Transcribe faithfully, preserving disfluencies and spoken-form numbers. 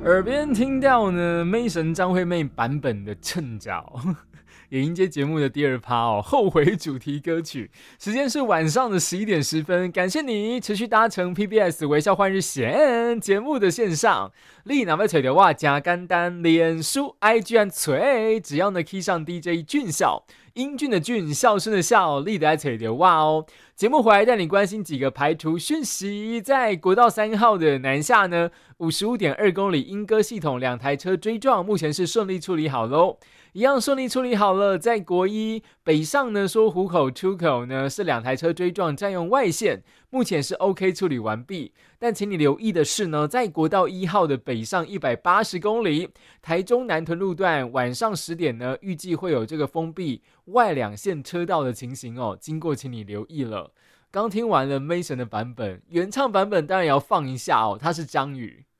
耳边听到呢，Mason 张惠妹版本的《趁早》，也迎接节目的第二趴哦，后悔主题歌曲。时间是晚上的十一点十分，感谢你持续搭乘 P B S 微笑换日线节目的线上。你哪位找到我加简单，脸书 I G 和锤，只要呢 key 上 D J 俊孝，英俊的俊，笑声的笑，你来找到我哦。节目回来带你关心几个排除讯息，在国道三号的南下呢，五十五点二公里莺歌系统两台车追撞，目前是顺利处理好喽。一样顺利处理好了，在国一北上呢，说湖口出口呢是两台车追撞占用外线，目前是 OK 处理完毕。但请你留意的是呢，在国道一号的北上一百八十公里，台中南屯路段晚上十点呢，预计会有这个封闭外两线车道的情形哦，经过请你留意了。刚听完了 Mason 的版本，原唱版本当然也要放一下哦，他是张宇。